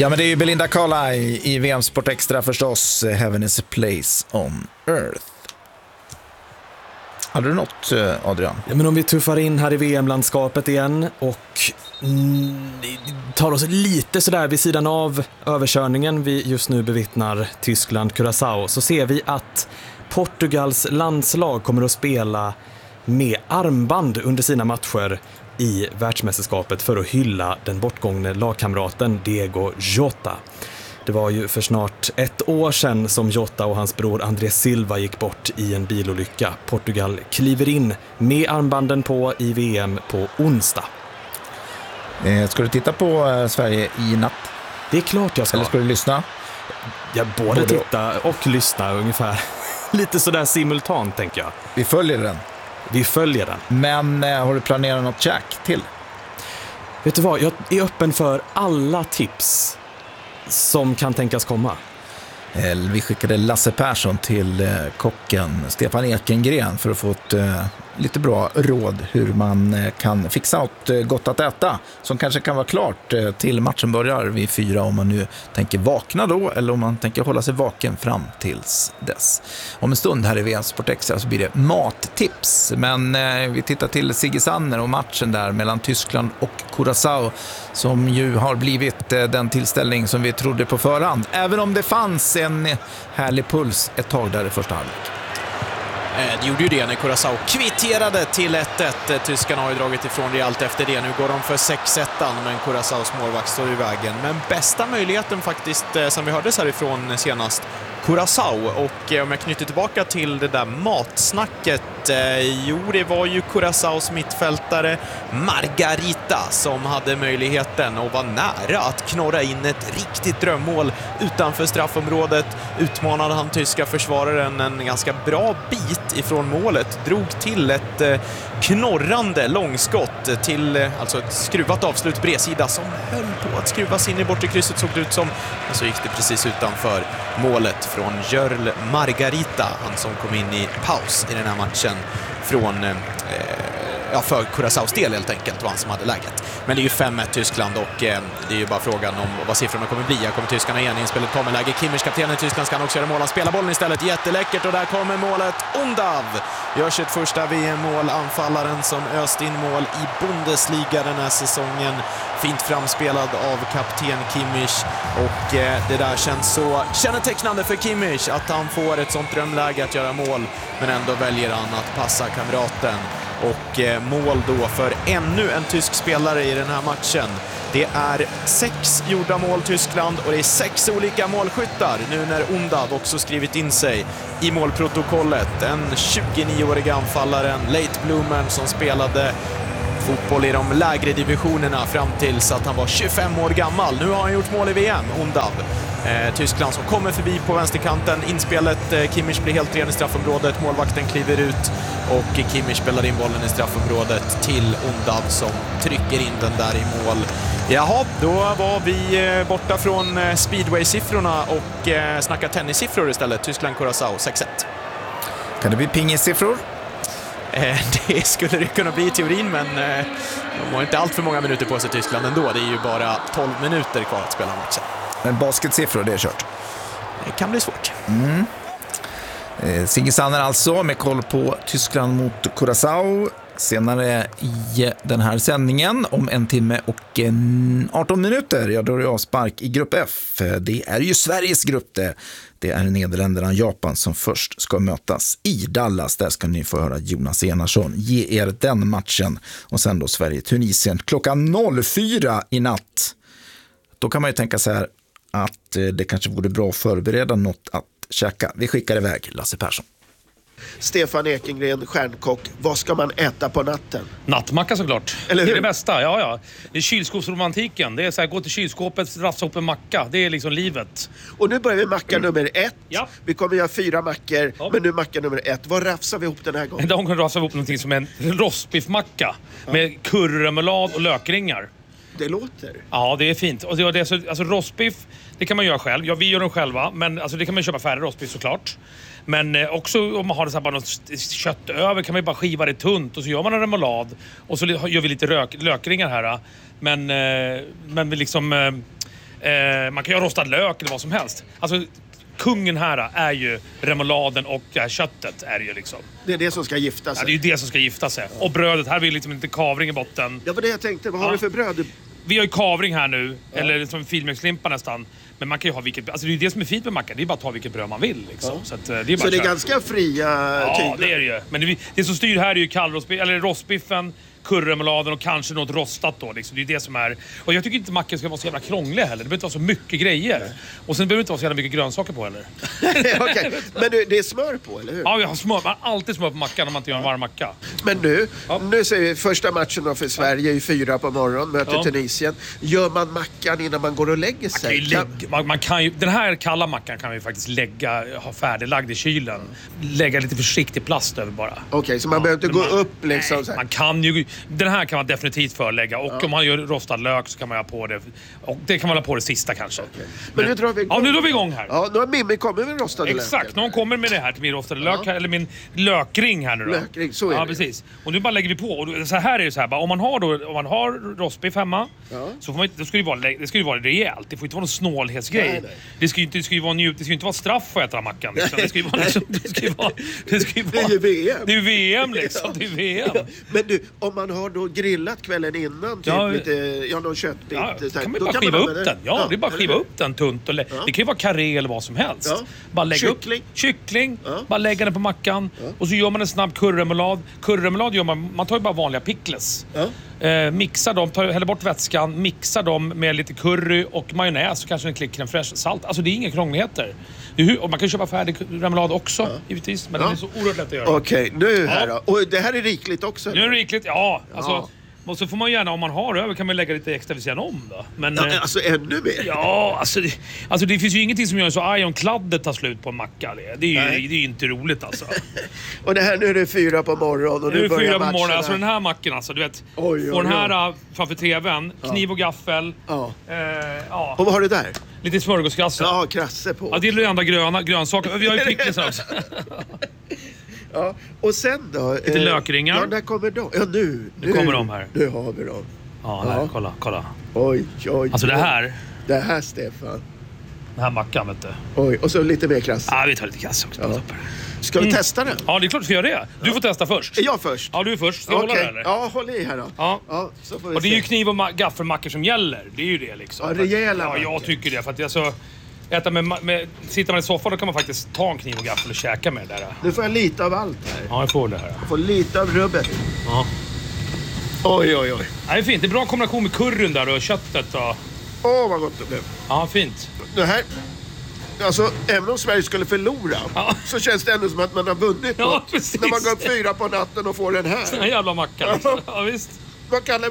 Ja, men det är ju Belinda Carlisle i VM Sport Extra förstås. Heaven is a place on earth. Hade du något, Adrian? Ja, men om vi tuffar in här i VM-landskapet igen och tar oss lite sådär vid sidan av överkörningen vi just nu bevittnar Tyskland-Curaçao, så ser vi att Portugals landslag kommer att spela med armband under sina matcher i världsmästerskapet för att hylla den bortgångne lagkamraten Diego Jota. Det var ju för snart ett år sedan som Jota och hans bror André Silva gick bort i en bilolycka. Portugal kliver in med armbanden på i VM på onsdag. Ska du titta på Sverige i natt? Det är klart jag ska. Eller ska du lyssna? Jag både titta och lyssna ungefär. Lite sådär simultant, tänker jag. Vi följer den. Vi följer den. Men har du planerat något käk till? Vet du vad, jag är öppen för alla tips som kan tänkas komma. Vi skickade Lasse Persson till kocken Stefan Ekengren för att få ett lite bra råd hur man kan fixa något gott att äta som kanske kan vara klart till matchen börjar vid 4, om man nu tänker vakna då eller om man tänker hålla sig vaken fram tills dess. Om en stund här i VM Sport Extra så blir det mattips, men vi tittar till Sigge Sanner och matchen där mellan Tyskland och Curaçao som ju har blivit den tillställning som vi trodde på förhand, även om det fanns en härlig puls ett tag där i första halvlek. Det gjorde ju det när Curaçao kvitterade till 1-1. Tyskarna har ju dragit ifrån rejält efter det. Nu går de för 6-1, men Curaçaos målvakt står i vägen. Men bästa möjligheten faktiskt, som vi hördes härifrån senast, Curaçao. Och om jag knyter tillbaka till det där matsnacket, det var ju Curaçaos mittfältare Margarita som hade möjligheten och var nära att knorra in ett riktigt drömmål utanför straffområdet. Utmanade han tyska försvararen en ganska bra bit ifrån målet, drog till ett knorrande långskott till alltså ett skruvat avslut bredsida som höll på att skruvas in i bortre krysset, såg det ut som, men så gick det precis utanför målet från Jörl Margarita, han som kom in i paus i den här matchen från för Curaçaos del helt enkelt, var han som hade läget. Men det är ju 5-1 Tyskland och det är ju bara frågan om vad siffrorna kommer bli. Kommer tyskarna igen, inspelet kommer läge. Kimmich, kaptenen i Tyskland, ska han också göra mål. Han spelar bollen istället, jätteläckert, och där kommer målet. Undav gör sitt första VM-mål, anfallaren som öst in mål i Bundesliga den här säsongen. Fint framspelad av kapten Kimmich, och det där känns så kännetecknande för Kimmich att han får ett sånt drömläge att göra mål, men ändå väljer han att passa kamraten. Och mål då för ännu en tysk spelare i den här matchen. Det är 6 gjorda mål Tyskland och det är 6 olika målskyttar nu när Undav också skrivit in sig i målprotokollet. Den 29-åriga anfallaren Late Bloomer som spelade fotboll i de lägre divisionerna fram tills att han var 25 år gammal. Nu har han gjort mål i VM, Undav. Tyskland som kommer förbi på vänsterkanten. Inspelet, Kimmich blir helt ren i straffområdet. Målvakten kliver ut och Kimmich spelar in bollen i straffområdet till Undav som trycker in den där i mål. Jaha, då var vi borta från speedway-siffrorna och snackar tennissiffror istället. Tyskland-Curaçao 6-1. Kan det bli pingis-siffror? Det skulle det kunna bli i teorin, men de har inte allt för många minuter på sig Tyskland ändå. Det är ju bara 12 minuter kvar att spela matchen. Men basketsiffror, det är kört. Det kan bli svårt. Sigge Sanner alltså med koll på Tyskland mot Curaçao. Senare i den här sändningen om 1 timme och 18 minuter, ja, då är det avspark i grupp F. Det är ju Sveriges grupp det. Det är Nederländerna och Japan som först ska mötas i Dallas. Där ska ni få höra Jonas Enarsson ge er den matchen. Och sen då Sverige-Tunisien klockan 04 i natt. Då kan man ju tänka så här att det kanske vore bra att förbereda något att käka. Vi skickar iväg Lasse Persson. Stefan Ekengren, stjärnkock. Vad ska man äta på natten? Nattmacka såklart. Eller hur? Det är det bästa, ja. Det är kylskåpsromantiken. Det är så här, gå till kylskåpet, rafsa upp en macka. Det är liksom livet. Och nu börjar vi macka nummer 1. Ja. Vi kommer göra 4 mackor, men nu macka nummer 1. Vad rafsar vi ihop den här gången? De kan rafsa ihop någonting som en rostbiffmacka med curryremoulad och lökringar. Det låter. Ja, det är fint. Och det är alltså rostbiff, det kan man göra själv. Ja, vi gör dem själva, men alltså, det kan man köpa färdig rostbiff såklart. Men också om man har det så här, bara något kött över kan man ju bara skiva det tunt och så gör man en remoulad och så gör vi lite lökringar här. Men vi liksom Man kan ju ha rostad lök eller vad som helst. Alltså, kungen här är ju remouladen och köttet är ju liksom. Det är det som ska gifta sig. Ja, det är ju det som ska gifta sig. Och brödet, här har vi liksom inte kavring i botten. Ja, vad det jag tänkte. Vad har du för bröd? Vi har ju kavring här nu, eller som en filmjölkslimpa nästan. Men man kan ju ha vilket... Alltså det är ju det som är fint med mackan. Det är bara att ta vilket bröd man vill liksom. Så, att, det är bara Så det är ganska fria Ja, tyglar. det är det ju. Men det som styr här är ju eller rostbiffen, curryremouladen och kanske något rostat då. Liksom. Det är det som är... Och jag tycker inte macken ska vara så jävla krånglig heller. Det behöver inte vara så mycket grejer. Nej. Och sen behöver det inte vara så jävla mycket grönsaker på heller. Okej. Men det är smör på, eller hur? Ja, vi har smör. Man har alltid smör på mackan om man inte gör en varm macka. Men nu ser vi första matchen då för Sverige i 4 på morgonen, möter Tunisien. Gör man mackan innan man går och lägger sig? Man kan ju, den här kalla mackan kan vi faktiskt ha färdiglagd i kylen. Lägga lite försiktig plast över bara. Okej, så man behöver inte gå upp liksom? Nej, man kan ju... Den här kan man definitivt förlägga. Och om man gör rostad lök så kan man ha på det. Och det kan man ha på det sista kanske. Okay. Men nu drar vi igång. Ja, nu drar vi igång här. Ja, nu har Mimmi kommit med rostade lök. Exakt, någon kommer med det här till min rostade lök här, eller min lökring här nu då. Lökring, så är det. Ja, precis. Och nu bara lägger vi på. Och så här är det så här, bara, om man har rostbiff hemma så får man, det ska ju vara rejält. Det får inte vara någon snålhetsgrej. Nej. Det ska ju inte vara straff att äta mackan. Liksom. Det ska ju vara det är ju VM. Det är ju VM liksom. Det är VM. Ja. Men du, om man har då grillat kvällen innan typ någon köttbit. Ja, kan man bara skiva upp den. Ja, det är bara att skiva upp den tunt. Det kan ju vara karré eller vad som helst. Ja. Bara lägga kyckling. Bara lägga den på mackan. Och så gör man en snabb curryremoulad. Curryremoulad gör man tar ju bara vanliga pickles. Mixar dem, häller bort vätskan, mixar dem med lite curry och majonnäs och kanske en klick crème fraîche, salt. Alltså det är inga krångligheter. Och man kan köpa färdig remoulad också, givetvis. Men det är så oerhört lätt att göra. Okej, nu här då. Och det här är rikligt också? Nu är det rikligt, alltså... Och så får man gärna, om man har över, kan man lägga lite extra vid sidan om då. Men, alltså ännu mer? Ja, alltså det finns ju ingenting som gör så arg om kladdet tar slut på en macka. Det är ju inte roligt alltså. Och det här, nu är det 4 på morgonen och nu börjar 4 på morgonen, alltså den här mackan alltså, du vet. Och den här framför tvn, kniv och gaffel. Och vad har du där? Lite smörgåskrasse. Ja, krasse på. Ja, det är det enda grönsaker. Vi har ju picklesen också. Ja, och sen då? Lite lökringar. Ja, där kommer de. Ja, nu kommer de här. Nu har vi dem. Ja, här, kolla. Oj. Alltså det här, Stefan. den här mackan, vet du. Oj, och så lite mer krasse. Ja, vi tar lite krasse också. Ska vi testa den? Ja, det är klart vi ska göra det. Du får testa först. Är jag först? Ja, du är först. Ska jag hålla det, eller? Ja, håll i här då. Ja. Så får vi och det är ju kniv och gaffelmackor som gäller. Det är ju det liksom. Ja, rejäla mackor. Ja, jag tycker det. För att alltså, sitter man i soffan, då kan man faktiskt ta en kniv och gaffel och käka med det där. Nu får jag lite av allt här. Ja, jag får det här. Jag får lite av rubbet. Ja. Oj. Ja, det är fint. Det är bra kombination med curryn där och köttet. Åh, vad gott det blev. Ja, fint. Det här... Alltså, även om Sverige skulle förlora så känns det ändå som att man har vunnit. Ja, precis. När man går upp 4 på natten och får den här. Den här jävla mackan. Ja, visst. Vad kallar